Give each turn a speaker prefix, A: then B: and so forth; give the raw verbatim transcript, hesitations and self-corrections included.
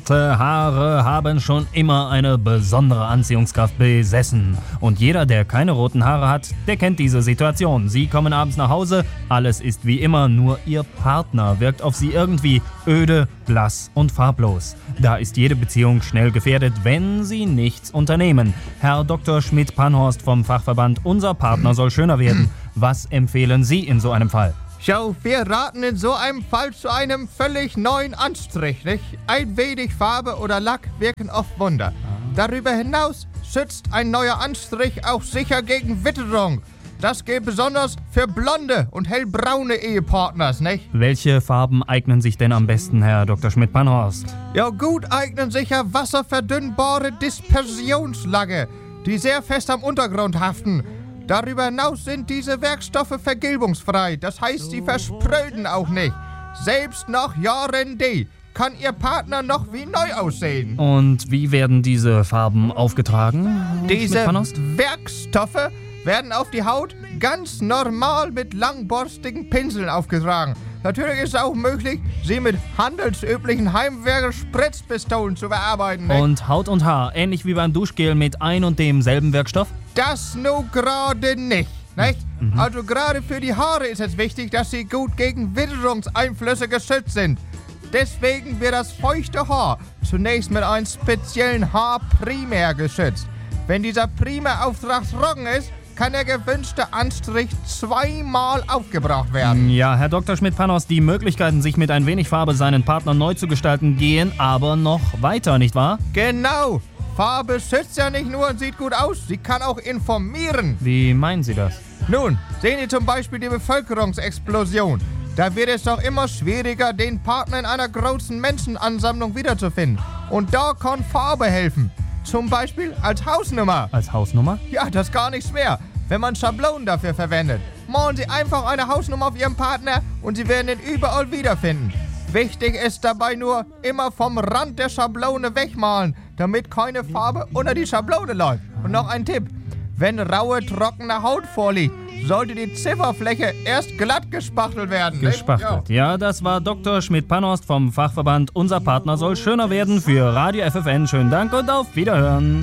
A: Rote Haare haben schon immer eine besondere Anziehungskraft besessen. Und jeder, der keine roten Haare hat, der kennt diese Situation. Sie kommen abends nach Hause, alles ist wie immer, nur ihr Partner wirkt auf sie irgendwie öde, blass und farblos. Da ist jede Beziehung schnell gefährdet, wenn sie nichts unternehmen. Herr Doktor Schmidt-Panhorst vom Fachverband Unser Partner soll schöner werden. Was empfehlen Sie in so einem Fall?
B: Schau, wir raten in so einem Fall zu einem völlig neuen Anstrich, nicht? Ein wenig Farbe oder Lack wirken oft Wunder. Darüber hinaus schützt ein neuer Anstrich auch sicher gegen Witterung. Das gilt besonders für blonde und hellbraune Ehepartners, nicht?
A: Welche Farben eignen sich denn am besten, Herr Doktor Schmidt-Panhorst?
B: Ja, gut eignen sich ja wasserverdünnbare Dispersionslacke, die sehr fest am Untergrund haften. Darüber hinaus sind diese Werkstoffe vergilbungsfrei, das heißt, sie verspröden auch nicht. Selbst nach Jahren D kann Ihr Partner noch wie neu aussehen.
A: Und wie werden diese Farben aufgetragen, Herr
B: Diese
A: Schmidt-Panhorst?
B: Werkstoffe werden auf die Haut ganz normal mit langborstigen Pinseln aufgetragen. Natürlich ist es auch möglich, sie mit handelsüblichen Heimwerker-Spritzpistolen zu bearbeiten. Nicht?
A: Und Haut und Haar, ähnlich wie beim Duschgel mit ein und demselben Werkstoff?
B: Das nur gerade nicht, nicht?
A: Mhm.
B: Also gerade für die Haare ist es wichtig, dass sie gut gegen Witterungseinflüsse geschützt sind. Deswegen wird das feuchte Haar zunächst mit einem speziellen Haarprimer geschützt. Wenn dieser Primerauftrag trocken ist, kann der gewünschte Anstrich zweimal aufgebraucht werden.
A: Ja, Herr Doktor Schmidt-Panhorst, die Möglichkeiten, sich mit ein wenig Farbe seinen Partner neu zu gestalten, gehen aber noch weiter, nicht wahr?
B: Genau. Farbe schützt ja nicht nur und sieht gut aus, sie kann auch informieren.
A: Wie meinen Sie das?
B: Nun, sehen Sie zum Beispiel die Bevölkerungsexplosion. Da wird es doch immer schwieriger, den Partner in einer großen Menschenansammlung wiederzufinden. Und da kann Farbe helfen. Zum Beispiel als Hausnummer.
A: Als Hausnummer?
B: Ja, das ist gar nicht schwer, wenn man Schablonen dafür verwendet. Malen Sie einfach eine Hausnummer auf Ihren Partner und Sie werden ihn überall wiederfinden. Wichtig ist dabei nur, immer vom Rand der Schablone wegmalen, damit keine Farbe unter die Schablone läuft. Und noch ein Tipp. Wenn raue, trockene Haut vorliegt, sollte die Zifferfläche erst glatt gespachtelt werden. nicht?
A: Gespachtelt. Ja, das war Doktor Schmidt-Panhorst vom Fachverband Unser Partner soll schöner werden für Radio F F N. Schönen Dank und auf Wiederhören.